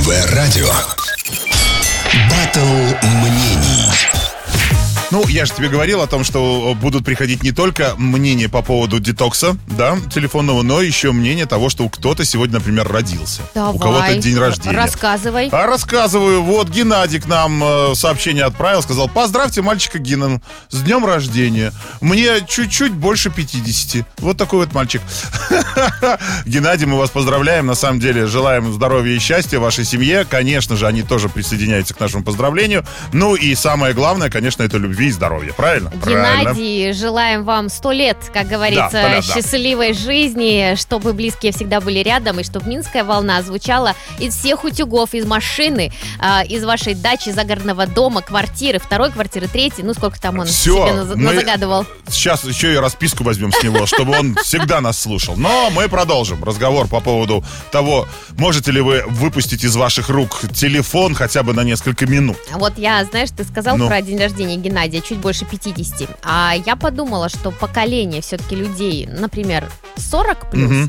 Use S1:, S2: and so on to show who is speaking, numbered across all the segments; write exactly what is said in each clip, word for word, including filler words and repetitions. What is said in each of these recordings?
S1: МВ Радио. Баттл мнений.
S2: Ну, я же тебе говорил о том, что будут приходить не только мнения по поводу детокса, да, телефонного, но еще мнение того, что кто-то сегодня, например, родился.
S3: Давай.
S2: У кого-то день рождения.
S3: Рассказывай.
S2: А рассказываю. Вот Геннадий к нам э, сообщение отправил, сказал: поздравьте мальчика Гена с днем рождения. Мне чуть-чуть больше пятидесяти. Вот такой вот мальчик. Геннадий, мы вас поздравляем. На самом деле, желаем здоровья и счастья вашей семье. Конечно же, они тоже присоединяются к нашему поздравлению. Ну и самое главное, конечно, это любви и здоровья. Правильно?
S3: Геннадий,
S2: Правильно.
S3: Желаем вам сто лет, как говорится,
S2: Да, да, да.
S3: счастливой жизни, чтобы близкие всегда были рядом, и чтобы Минская волна звучала из всех утюгов, из машины, э, из вашей дачи, загородного дома, квартиры, второй квартиры, третьей, ну сколько там он
S2: Все,
S3: себе наз-
S2: мы
S3: назагадывал.
S2: Сейчас еще и расписку возьмем с него, чтобы он всегда нас слушал. Но мы продолжим разговор по поводу того, можете ли вы выпустить из ваших рук телефон хотя бы на несколько минут.
S3: Вот я, знаешь, ты сказал
S2: Ну.
S3: про день рождения Геннадия, чуть больше пятидесяти. А я подумала, что поколение все-таки людей, например, сорок плюс,
S2: Мгм.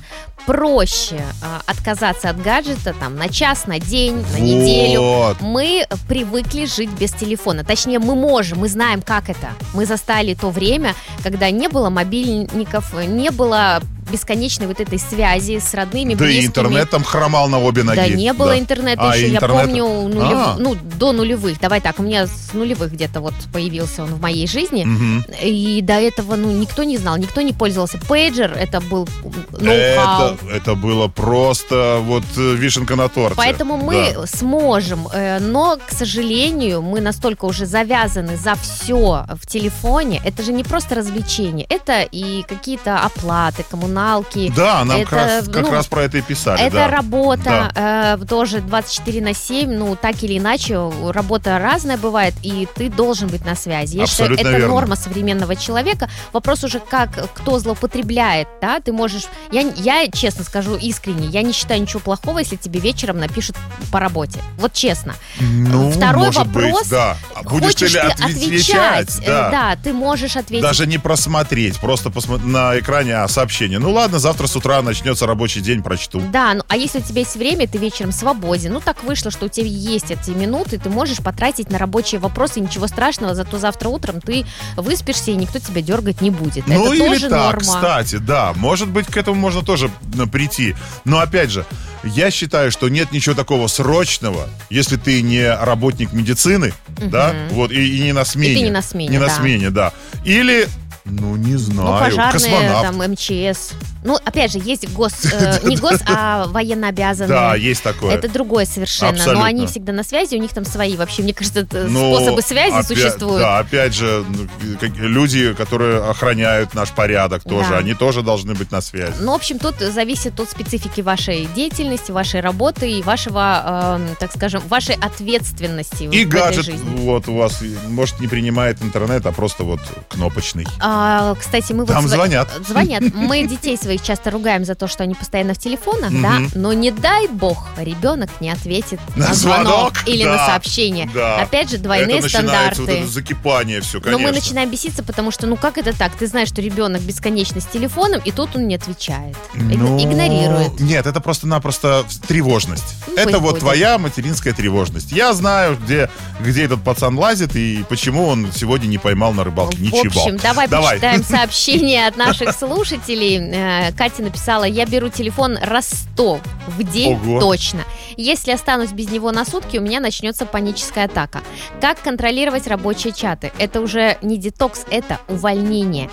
S3: проще а, отказаться от гаджета там на час, на день, на
S2: Вот.
S3: неделю. Мы привыкли жить без телефона. Точнее, мы можем, мы знаем, как это. Мы застали то время, когда не было мобильников, не было бесконечной вот этой связи с родными,
S2: Да
S3: близкими.
S2: и интернет там хромал на обе ноги.
S3: Да, не было
S2: Да.
S3: интернета
S2: А,
S3: еще, я
S2: интернета-
S3: помню, нулев-
S2: А.
S3: ну, до нулевых. Давай так, у меня с нулевых где-то вот появился он в моей жизни.
S2: Мгм.
S3: И до этого, ну, никто не знал, никто не пользовался. Пейджер, это был ноу-хау.
S2: Это, это было просто вот э, вишенка на торте.
S3: Поэтому мы
S2: Да.
S3: сможем, э, но, к сожалению, мы настолько уже завязаны за все в телефоне. Это же не просто развлечение, это и какие-то оплаты, коммуналки.
S2: Да, нам
S3: это,
S2: как, раз, как
S3: ну,
S2: раз про это и писали.
S3: Это
S2: да.
S3: работа, э, тоже двадцать четыре на семь, ну, так или иначе, работа разная бывает, и ты должен быть на связи. Я считаю,
S2: Абсолютно
S3: это
S2: верно.
S3: норма современного человека. Вопрос уже, как кто злоупотребляет, да, ты можешь... Я, я честно скажу, искренне, я не считаю ничего плохого, если тебе вечером напишут по работе. Вот честно.
S2: Ну,
S3: Второй
S2: может
S3: вопрос,
S2: быть, да. А будешь
S3: Хочешь
S2: ты
S3: ты
S2: ли
S3: отвечать?
S2: отвечать?
S3: э,
S2: Да.
S3: Да, ты можешь ответить.
S2: Даже не просмотреть, просто посмо- на экране а, сообщение. Ну ладно, завтра с утра начнется рабочий день, прочту.
S3: Да, ну а если у тебя есть время, ты вечером свободен. Ну так вышло, что у тебя есть эти минуты, ты можешь потратить на рабочие вопросы, ничего страшного, зато завтра утром ты выспишься, и никто тебя дергать не будет.
S2: Ну
S3: Это
S2: или
S3: тоже
S2: так,
S3: норма.
S2: кстати, да, может быть, к этому можно тоже м, прийти. Но опять же, я считаю, что нет ничего такого срочного, если ты не работник медицины, да, вот, и, и не на смене.
S3: И ты не на смене,
S2: Не на
S3: да.
S2: смене, да. Или, ну, не знаю,
S3: Ну, пожарные,
S2: космонавт.
S3: там, эм че эс. Ну, опять же, есть гос, э, не гос, а военнообязанные.
S2: Да, есть такое.
S3: Это другое совершенно.
S2: Абсолютно.
S3: Но они всегда на связи, у них там свои. Вообще, мне кажется, это
S2: Ну,
S3: способы связи
S2: опять-
S3: существуют.
S2: Да, опять же, ну, как- люди, которые охраняют наш порядок тоже,
S3: Да.
S2: они тоже должны быть на связи.
S3: Ну, в общем, тут зависит от специфики вашей деятельности, вашей работы и вашего, э, так скажем, вашей ответственности
S2: И
S3: в этой
S2: гаджет
S3: жизни.
S2: вот у вас, может, не принимает интернет, а просто вот кнопочный.
S3: А, кстати, мы вот
S2: Там
S3: сва-
S2: звонят.
S3: Звонят. Мы детей своих часто ругаем за то, что они постоянно в телефонах, да,
S2: Мгм.
S3: но не дай бог ребенок не ответит
S2: На
S3: на звонок,
S2: звонок,
S3: или
S2: да,
S3: на сообщение.
S2: да.
S3: Опять же, двойные
S2: это начинается
S3: стандарты.
S2: вот это закипание все,
S3: Но
S2: конечно.
S3: мы начинаем беситься, потому что, ну как это так? Ты знаешь, что ребенок бесконечно с телефоном, и тут он не отвечает. Иг-
S2: Ну,
S3: Игнорирует.
S2: Нет, это просто-напросто тревожность.
S3: Ну,
S2: это
S3: пусть
S2: вот
S3: будет.
S2: твоя материнская тревожность. Я знаю, где, где этот пацан лазит и почему он сегодня не поймал на рыбалке
S3: В
S2: ничего.
S3: общем, давай,
S2: Давай.
S3: почитаем сообщение от наших слушателей. Э, Катя написала: я беру телефон раз сто в день
S2: Ого.
S3: точно. Если останусь без него на сутки, у меня начнется паническая атака. Как контролировать рабочие чаты? Это уже не детокс, это увольнение.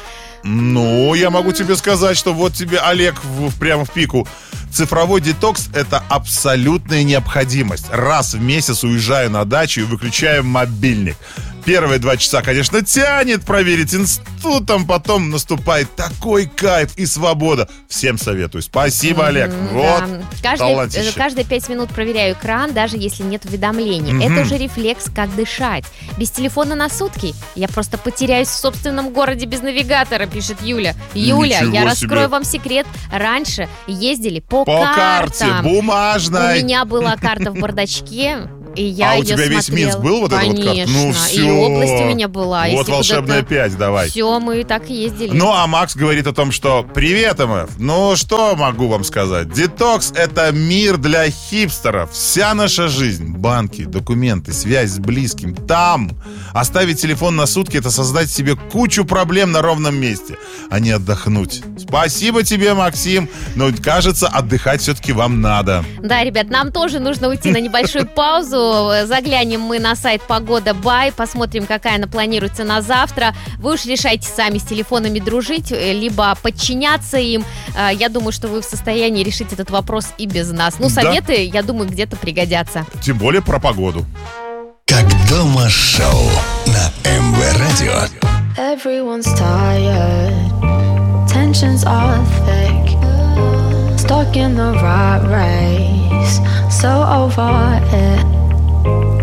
S2: Ну, я могу тебе сказать, что вот тебе, Олег, в- в- прямо в пику. Цифровой детокс – это абсолютная необходимость. Раз в месяц уезжаю на дачу и выключаю мобильник. Первые два часа, конечно, тянет проверить институтом, потом наступает такой кайф и свобода. Всем советую. Спасибо, Олег.
S3: М,
S2: Вот,
S3: да. Каждые,
S2: талантище.
S3: э, каждые пять минут проверяю экран, даже если нет уведомлений.
S2: Мгм.
S3: Это уже рефлекс, как дышать. Без телефона на сутки я просто потеряюсь в собственном городе без навигатора, пишет Юля. Юля,
S2: Ничего
S3: я
S2: себе.
S3: раскрою вам секрет. Раньше ездили по,
S2: По карте,
S3: картам. У
S2: бумажной.
S3: меня была карта в бардачке. И я
S2: а
S3: ее
S2: у тебя весь
S3: смотрела.
S2: Минск был вот эта вот карта?
S3: Конечно.
S2: Ну
S3: И
S2: все.
S3: область у меня была.
S2: Вот волшебная пять, давай.
S3: Все, мы так и ездили.
S2: Ну, а Макс говорит о том, что «Привет, эм эф! Ну, что могу вам сказать? Детокс — это мир для хипстеров. Вся наша жизнь, банки, документы, связь с близким. Там. Оставить телефон на сутки — это создать себе кучу проблем на ровном месте, а не отдохнуть. Спасибо тебе, Максим. Но, кажется, отдыхать все-таки вам надо».
S3: Да, ребят, нам тоже нужно уйти на небольшую паузу. Заглянем мы на сайт Погода Бай, посмотрим, какая она планируется на завтра. Вы уж решайте сами, с телефонами дружить, либо подчиняться им. Я думаю, что вы в состоянии решить этот вопрос и без нас. Ну, советы, да, я думаю, где-то пригодятся.
S2: Тем более про погоду.
S1: Как дома шоу на эм вэ Радио.
S4: Everyone's tired, tensions are thick, stuck in the rat race, so over it.